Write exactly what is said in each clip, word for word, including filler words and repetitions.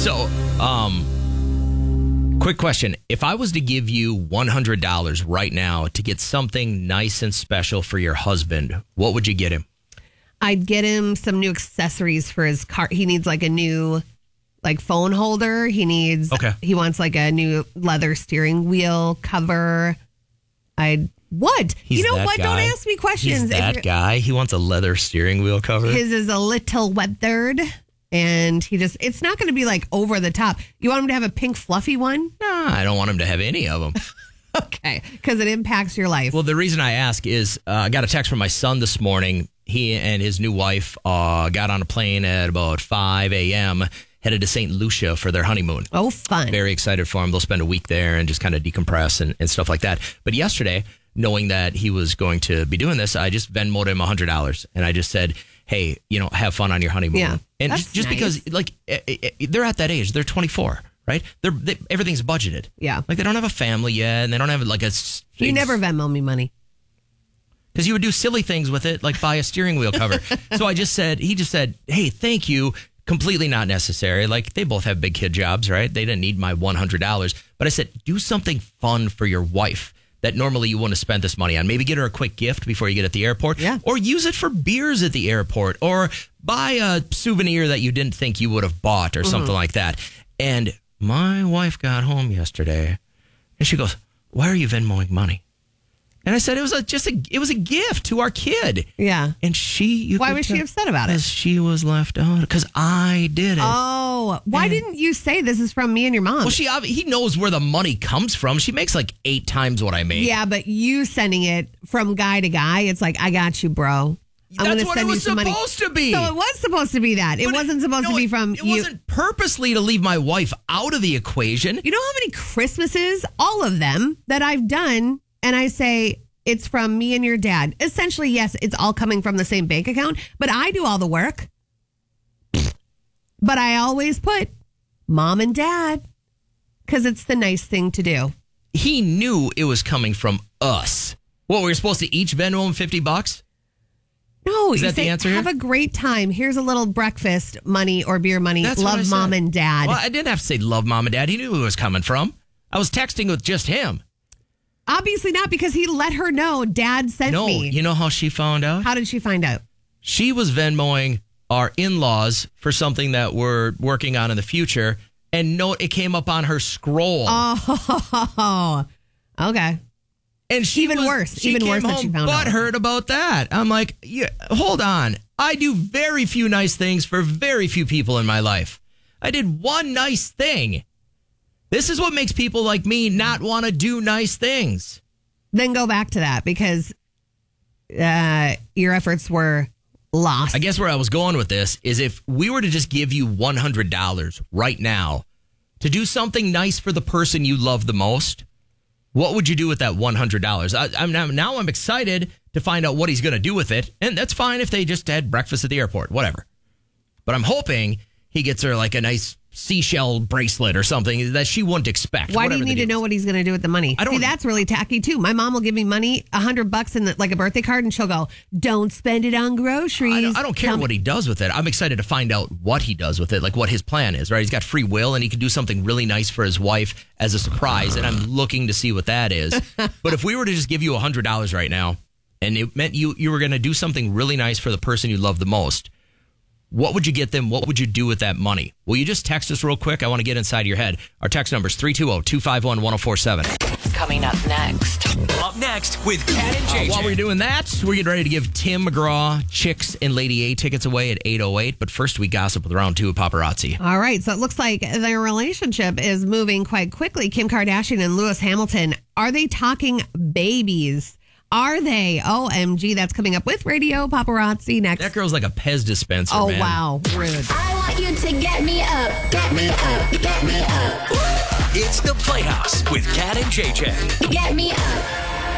So, um, quick question. If I was to give you one hundred dollars right now to get something nice and special for your husband, what would you get him? I'd get him some new accessories for his car. He needs like a new like phone holder. He needs, okay. He wants like a new leather steering wheel cover. I'd, what? He's you know that what? guy. Don't ask me questions. He's that guy. He wants a leather steering wheel cover. His is a little weathered. And he just, it's not going to be like over the top. You want him to have a pink fluffy one? Nah, I don't want him to have any of them. Okay. Because it impacts your life. Well, the reason I ask is uh, I got a text from my son this morning. He and his new wife uh, got on a plane at about five a.m., headed to Saint Lucia for their honeymoon. Oh, fun. Very excited for him. They'll spend a week there and just kind of decompress and, and stuff like that. But yesterday, knowing that he was going to be doing this, I just Venmoed him one hundred dollars. And I just said, hey, you know, have fun on your honeymoon. Yeah, and that's just, just nice. because, like, eh, eh, they're at that age. They're twenty-four, right? They're they, everything's budgeted. Yeah. Like, they don't have a family yet, and they don't have, like, a... You never Venmo me money. Because you would do silly things with it, like buy a steering wheel cover. So I just said, he just said, hey, thank you. Completely not necessary. Like, they both have big kid jobs, right? They didn't need my one hundred dollars. But I said, do something fun for your wife that normally you wouldn't have spent this money on. Maybe get her a quick gift before you get at the airport. Yeah. Or use it for beers at the airport. Or buy a souvenir that you didn't think you would have bought or mm-hmm. something like that. And my wife got home yesterday and she goes, why are you Venmoing money? And I said it was a, just a it was a gift to our kid. Yeah. And she you Why was she upset about it? Because she was left out. Because I did it. Oh, why and, didn't you say this is from me and your mom? Well, she he knows where the money comes from. She makes like eight times what I make. Yeah, but you sending it from guy to guy, it's like, I got you, bro. I'm That's gonna what send it was you some supposed money. to be. So it was supposed to be that. It But wasn't supposed no, to be it, from it you. It wasn't purposely to leave my wife out of the equation. You know how many Christmases, all of them, that I've done, and I say, it's from me and your dad. Essentially, yes, it's all coming from the same bank account, but I do all the work. But I always put mom and dad because it's the nice thing to do. He knew it was coming from us. What, we were supposed to each Venmo him fifty bucks? No, is you that say, the answer? Have a great time. Here's a little breakfast money or beer money. That's what I love said. mom and dad. Well, I didn't have to say love mom and dad. He knew who it was coming from. I was texting with just him. Obviously not, because he let her know dad sent no, me. You know how she found out? How did she find out? She was Venmoing our in-laws for something that we're working on in the future, and no, it came up on her scroll. Oh, okay. And she even was, worse, she even came worse that home she found out. butthurt about that. I'm like, yeah, hold on. I do very few nice things for very few people in my life. I did one nice thing. This is what makes people like me not want to do nice things. Then go back to that, because uh, your efforts were lost. I guess where I was going with this is if we were to just give you one hundred dollars right now to do something nice for the person you love the most, what would you do with that one hundred dollars? I, I'm now, now I'm excited to find out what he's going to do with it. And that's fine if they just had breakfast at the airport, whatever. But I'm hoping he gets her like a nice seashell bracelet or something that she wouldn't expect. Why do you need to know what he's going to do with the money? I don't, See, that's really tacky too. My mom will give me money, a hundred bucks in the, like a birthday card, and she'll go, "Don't spend it on groceries." I don't, I don't care Tell what me. he does with it. I'm excited to find out what he does with it, like what his plan is, right? He's got free will and he can do something really nice for his wife as a surprise, and I'm looking to see what that is. But if we were to just give you one hundred dollars right now, and it meant you, you were going to do something really nice for the person you love the most, what would you get them? What would you do with that money? Will you just text us real quick? I want to get inside your head. Our text number is three two zero, two five one, one zero four seven. Coming up next. Up next with Cat and J J. Uh, while we're doing that, we're getting ready to give Tim McGraw, Chicks, and Lady A tickets away at eight oh eight. But first, we gossip with round two of Paparazzi. All right, so it looks like their relationship is moving quite quickly. Kim Kardashian and Lewis Hamilton, are they talking babies? Are they? O M G, that's coming up with Radio Paparazzi next. That girl's like a Pez dispenser, Oh, man. wow. Rude. I want you to get me up, get me up, get me up, It's the Playhouse with Cat and J J. get me up.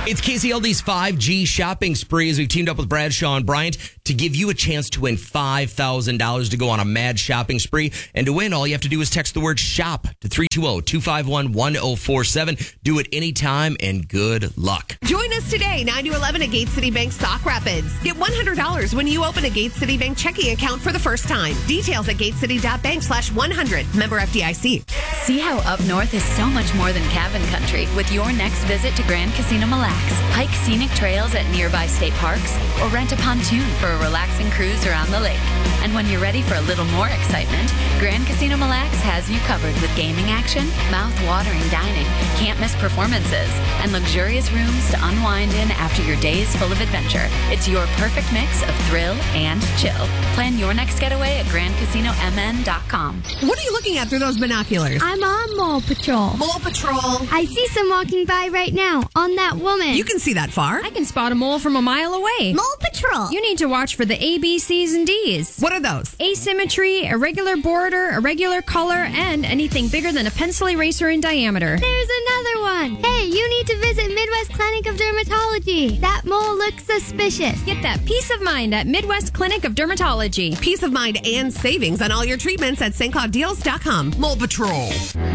It's K C L D's five G shopping spree as we've teamed up with Bradshaw and Bryant to give you a chance to win five thousand dollars to go on a mad shopping spree. And to win, all you have to do is text the word SHOP to three two zero, two five one, one zero four seven. Do it anytime and good luck. Join us today, nine to eleven at Gate City Bank Stock Rapids. Get one hundred dollars when you open a Gate City Bank checking account for the first time. Details at gatecity.bank slash 100. Member F D I C. See how up north is so much more than cabin country with your next visit to Grand Casino Mille Lacs. Hike scenic trails at nearby state parks or rent a pontoon for a relaxing cruise around the lake. And when you're ready for a little more excitement, Grand Casino Mille Lacs has you covered with gaming action, mouth-watering dining, can't-miss performances, and luxurious rooms to unwind in after your days full of adventure. It's your perfect mix of thrill and chill. Plan your next getaway at grand casino m n dot com. What are you looking at through those binoculars? I'm on Mole Patrol. Mole Patrol. I see some walking by right now on that woman. You can see that far. I can spot a mole from a mile away. Mole Patrol. You need to watch for the A, B, C's, and D's. What are those? Asymmetry, irregular border, irregular color, and anything bigger than a pencil eraser in diameter. There's another one. Hey, you need to visit Midwest Clinic of Dermatology. That mole looks suspicious. Get that peace of mind at Midwest Clinic of Dermatology. Peace of mind and savings on all your treatments at Saint Claude Deals dot com. Mole Patrol.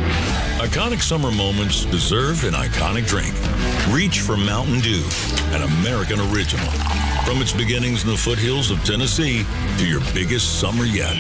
Iconic summer moments deserve an iconic drink. Reach for Mountain Dew, an American original. From its beginnings in the foothills of Tennessee to your biggest summer yet.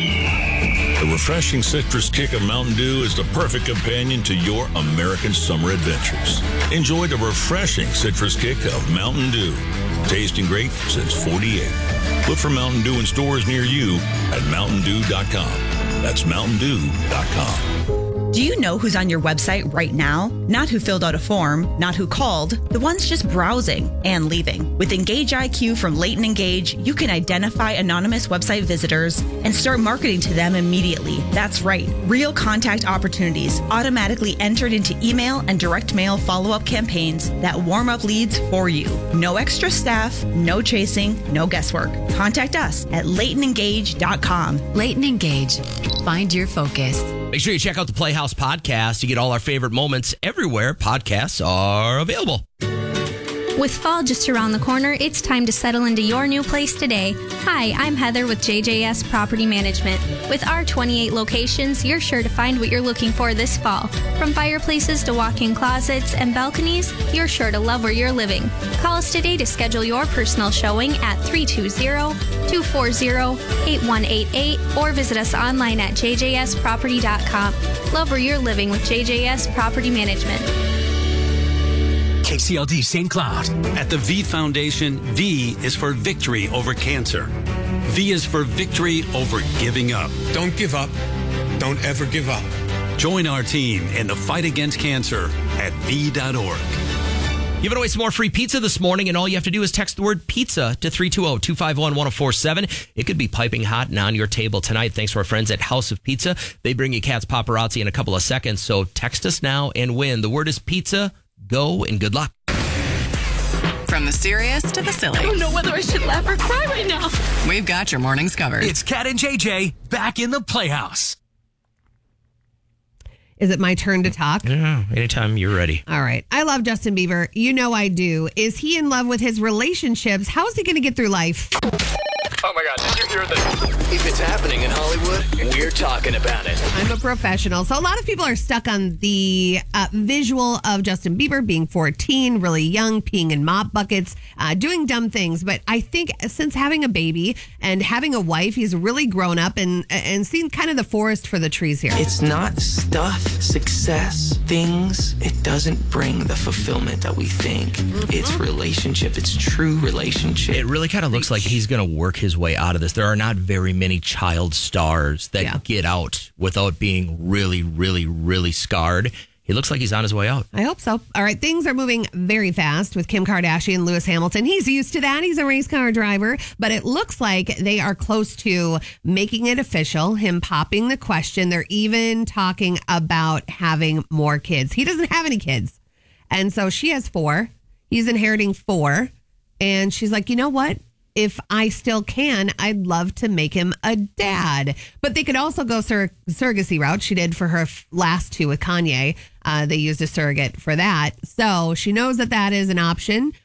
The refreshing citrus kick of Mountain Dew is the perfect companion to your American summer adventures. Enjoy the refreshing citrus kick of Mountain Dew. Tasting great since forty-eight. Look for Mountain Dew in stores near you at mountain dew dot com. That's mountain dew dot com. Do you know who's on your website right now? Not who filled out a form, not who called, the ones just browsing and leaving. With Engage I Q from Leighton Engage, you can identify anonymous website visitors and start marketing to them immediately. That's right, real contact opportunities automatically entered into email and direct mail follow-up campaigns that warm up leads for you. No extra staff, no chasing, no guesswork. Contact us at leighton engage dot com. Leighton Engage. Find your focus. Make sure you check out the Playhouse podcast to get all our favorite moments everywhere podcasts are available. With fall just around the corner, it's time to settle into your new place today. Hi, I'm Heather with J J S Property Management. With our twenty-eight locations, you're sure to find what you're looking for this fall. From fireplaces to walk-in closets and balconies, you're sure to love where you're living. Call us today to schedule your personal showing at three two zero, two four zero, eight one eight eight or visit us online at j j s property dot com. Love where you're living with J J S Property Management. K C L D Saint Cloud. At the V Foundation, V is for victory over cancer. V is for victory over giving up. Don't give up. Don't ever give up. Join our team in the fight against cancer at v dot org. Giving away some more free pizza this morning, and all you have to do is text the word pizza to three two zero, two five one, one zero four seven. It could be piping hot and on your table tonight thanks to our friends at House of Pizza. They bring you Cat's Paparazzi in a couple of seconds, so text us now and win. The word is pizza. Go and good luck. From the serious to the silly. I don't know whether I should laugh or cry right now. We've got your mornings covered. It's Cat and J J back in the Playhouse. Is it my turn to talk? Yeah, anytime you're ready. All right. I love Justin Bieber. You know I do. Is he in love with his relationships? How is he going to get through life? Oh my God, did you hear this? If it's happening in Hollywood, we're talking about it. I'm a professional. So a lot of people are stuck on the uh, visual of Justin Bieber being fourteen, really young, peeing in mop buckets, uh, doing dumb things. But I think since having a baby and having a wife, he's really grown up and, and seen kind of the forest for the trees here. It's not stuff, success, things. It doesn't bring the fulfillment that we think. Mm-hmm. It's relationship. It's true relationship. It really kind of looks like he's going to work his way out of this. There are not very many child stars that Yeah. get out without being really, really, really scarred. He looks like he's on his way out. I hope so. All right, things are moving very fast with Kim Kardashian and Lewis Hamilton. He's used to that. He's a race car driver, but it looks like they are close to making it official, him popping the question. They're even talking about having more kids. He doesn't have any kids. And so she has four. He's inheriting four. And she's like, you know what? If I still can, I'd love to make him a dad. But they could also go sur- surrogacy route. She did for her f- last two with Kanye. Uh, they used a surrogate for that. So she knows that that is an option.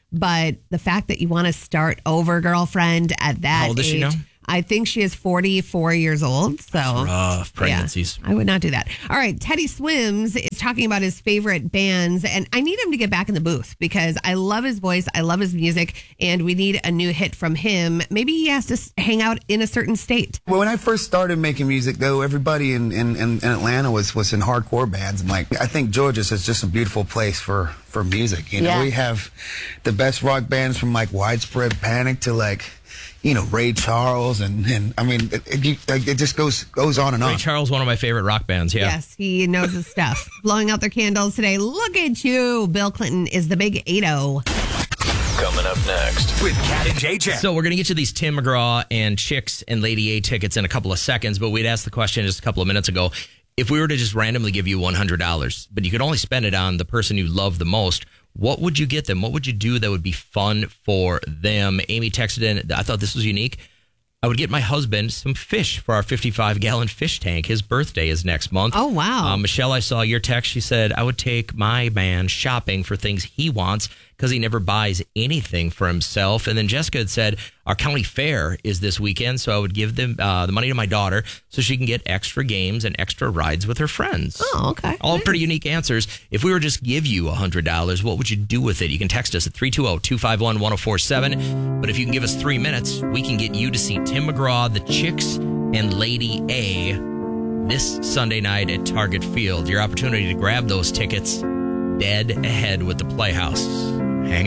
But the fact that you want to start over, girlfriend, at that How old is age, she now? I think she is forty-four years old. So rough pregnancies. Yeah, I would not do that. All right. Teddy Swims is talking about his favorite bands, and I need him to get back in the booth because I love his voice. I love his music, and we need a new hit from him. Maybe he has to s- hang out in a certain state. Well, when I first started making music, though, everybody in, in, in Atlanta was, was in hardcore bands. And like, I think Georgia's is just a beautiful place for, for music. You know, Yeah. we have the best rock bands from like Widespread Panic to like, you know, Ray Charles, and, and I mean, it, it, you- like, it just goes goes on and on. Ray Charles, one of my favorite rock bands. Yeah. Yes, he knows his stuff. Blowing out their candles today. Look at you. Bill Clinton is the big eight oh. Coming up next with Cat and J J. So we're going to get you these Tim McGraw and Chicks and Lady A tickets in a couple of seconds, but we'd asked the question just a couple of minutes ago. If we were to just randomly give you one hundred dollars, but you could only spend it on the person you love the most, what would you get them? What would you do that would be fun for them? Amy texted in, I thought this was unique. I would get my husband some fish for our fifty-five gallon fish tank. His birthday is next month. Oh, wow. Um, Michelle, I saw your text. She said, I would take my man shopping for things he wants because he never buys anything for himself. And then Jessica had said, our county fair is this weekend, so I would give them uh, the money to my daughter so she can get extra games and extra rides with her friends. Oh, okay. All pretty unique answers. If we were just give you one hundred dollars, what would you do with it? You can text us at three two zero, two five one, one zero four seven. But if you can give us three minutes, we can get you to see Tim McGraw, the Chicks, and Lady A this Sunday night at Target Field. Your opportunity to grab those tickets dead ahead with the Playhouse.